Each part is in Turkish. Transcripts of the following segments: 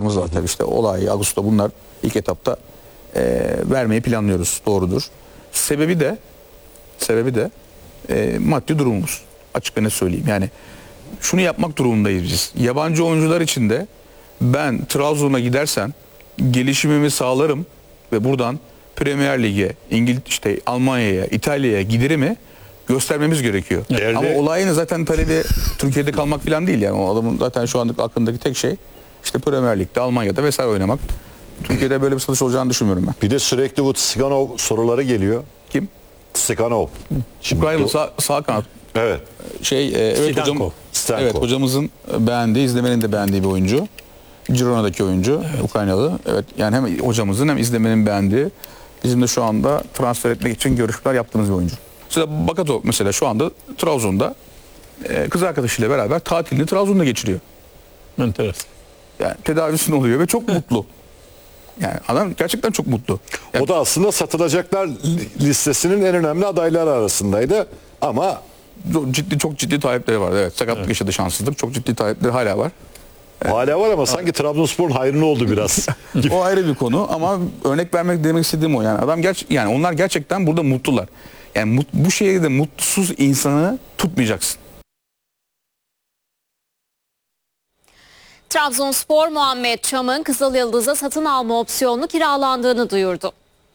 kararımız var tabii, işte Olay, Augusto, bunlar ilk etapta vermeyi planlıyoruz, doğrudur. Sebebi de maddi durumumuz. Açık ve net söyleyeyim. Yani şunu yapmak durumundayız biz. Yabancı oyuncular için de ben Trabzon'a gidersen gelişimimi sağlarım ve buradan Premier Lig'e, işte Almanya'ya, İtalya'ya giderimi göstermemiz gerekiyor. Ama Olay'ın zaten talebi Türkiye'de kalmak falan değil yani. O adamın zaten şu anda aklındaki tek şey işte Premier Lig'de, Almanya'da vesaire oynamak. Türkiye'de böyle bir satış olacağını düşünmüyorum ben. Bir de sürekli bu Tsiganov soruları geliyor. Kim? Tsiganov. Ukraynalı sağ kanat. Evet. Evet hocam. Evet, hocamızın beğendiği, izlemenin de beğendiği bir oyuncu. Girona'daki oyuncu, evet. Ukraynalı. Evet, yani hem hocamızın hem izlemenin beğendiği, bizim de şu anda transfer etmek için görüşmeler yaptığımız bir oyuncu. Mesela Bakato mesela şu anda Trabzon'da kız arkadaşıyla beraber tatilini Trabzon'da geçiriyor. Enteresan. Yani tedavisini oluyor ve çok mutlu. Yani adam gerçekten çok mutlu. Yani, o da aslında satılacaklar listesinin en önemli adayları arasındaydı ama çok ciddi talepleri vardı. Evet, sakatlık yaşadı, şanssızlık. Çok ciddi talepleri hala var. Evet. Hala var ama sanki Trabzonspor'un hayrına oldu biraz. O ayrı bir konu ama örnek demek istediğim o. Yani adam yani onlar gerçekten burada mutlular. Yani bu şehirde mutsuz insanı tutmayacaksın. Trabzonspor Muhammed Çam'ın Kızılyıldız'a satın alma opsiyonlu kiralandığını duyurdu.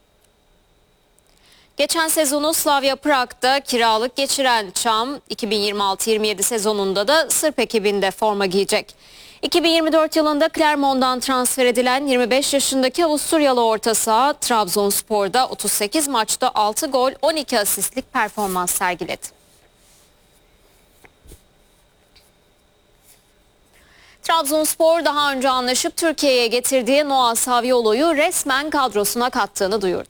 Geçen sezonu Slavia Prag'da kiralık geçiren Çam, 2026-27 sezonunda da Sırp ekibinde forma giyecek. 2024 yılında Clermont'dan transfer edilen 25 yaşındaki Avusturyalı orta saha Trabzonspor'da 38 maçta 6 gol 12 asistlik performans sergiledi. Trabzonspor daha önce anlaşıp Türkiye'ye getirdiği Noah Saviolo'yu resmen kadrosuna kattığını duyurdu.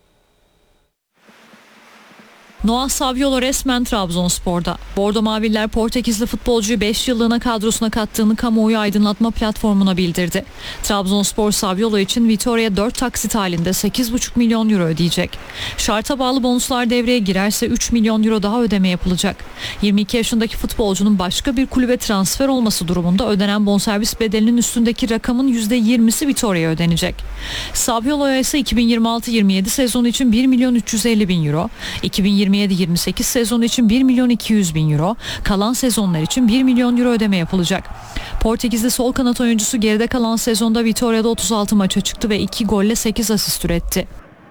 Noah Saviolo resmen Trabzonspor'da. Bordo Maviller Portekizli futbolcuyu 5 yıllığına kadrosuna kattığını kamuoyu aydınlatma platformuna bildirdi. Trabzonspor Saviolo için Vitoria'ya 4 taksit halinde 8,5 milyon euro ödeyecek. Şarta bağlı bonuslar devreye girerse 3 milyon euro daha ödeme yapılacak. 22 yaşındaki futbolcunun başka bir kulübe transfer olması durumunda ödenen bonservis bedelinin üstündeki rakamın %20'si Vitoria'ya ödenecek. Saviolo'ya ise 2026-27 sezonu için 1 milyon 350 bin euro, 2027-28 sezonu için 1 milyon 200 bin euro, kalan sezonlar için 1 milyon euro ödeme yapılacak. Portekizli sol kanat oyuncusu geride kalan sezonda Vitoria'da 36 maça çıktı ve 2 golle 8 asist üretti.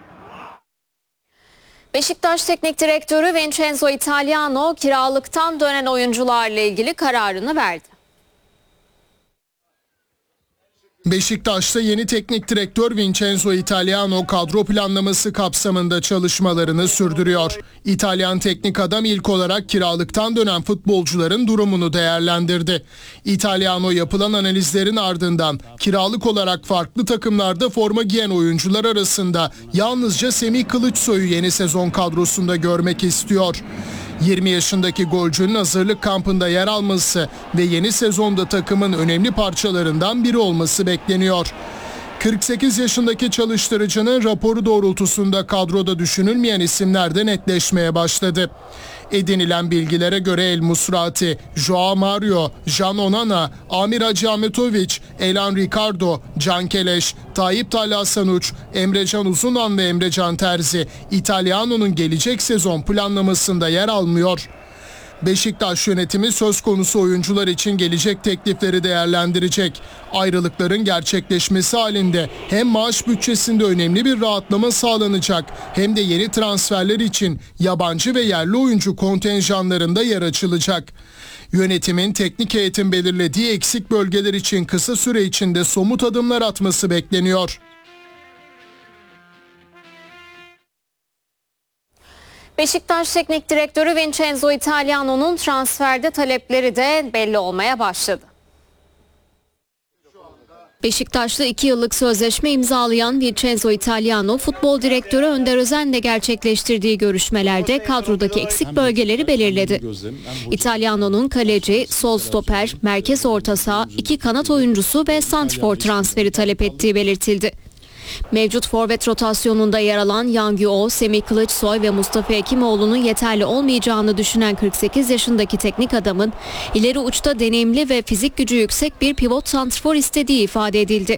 Beşiktaş Teknik Direktörü Vincenzo Italiano kiralıktan dönen oyuncularla ilgili kararını verdi. Beşiktaş'ta yeni teknik direktör Vincenzo Italiano kadro planlaması kapsamında çalışmalarını sürdürüyor. İtalyan teknik adam ilk olarak kiralıktan dönen futbolcuların durumunu değerlendirdi. Italiano yapılan analizlerin ardından kiralık olarak farklı takımlarda forma giyen oyuncular arasında yalnızca Semih Kılıçsoy'u yeni sezon kadrosunda görmek istiyor. 20 yaşındaki golcünün hazırlık kampında yer alması ve yeni sezonda takımın önemli parçalarından biri olması bekleniyor. 48 yaşındaki çalıştırıcının raporu doğrultusunda kadroda düşünülmeyen isimler de netleşmeye başladı. Edinilen bilgilere göre El Musrati, Joao Mario, Jan Onana, Amir Hacıahmetoviç, Elan Ricardo, Can Keleş, Tayyip Talha Sanuç, Emrecan Uzunan ve Emrecan Terzi İtalyano'nun gelecek sezon planlamasında yer almıyor. Beşiktaş yönetimi söz konusu oyuncular için gelecek teklifleri değerlendirecek. Ayrılıkların gerçekleşmesi halinde hem maaş bütçesinde önemli bir rahatlama sağlanacak hem de yeni transferler için yabancı ve yerli oyuncu kontenjanlarında yer açılacak. Yönetimin teknik heyetin belirlediği eksik bölgeler için kısa süre içinde somut adımlar atması bekleniyor. Beşiktaş Teknik Direktörü Vincenzo Italiano'nun transferde talepleri de belli olmaya başladı. Beşiktaş'la 2 yıllık sözleşme imzalayan Vincenzo Italiano, futbol direktörü Önder Özen'le gerçekleştirdiği görüşmelerde kadrodaki eksik bölgeleri belirledi. Italiano'nun kaleci, sol stoper, merkez orta saha, 2 kanat oyuncusu ve santrfor transferi talep ettiği belirtildi. Mevcut forvet rotasyonunda yer alan Yang Yu-Oh, Semih Kılıçsoy ve Mustafa Hekimoğlu'nun yeterli olmayacağını düşünen 48 yaşındaki teknik adamın ileri uçta deneyimli ve fizik gücü yüksek bir pivot santrfor istediği ifade edildi.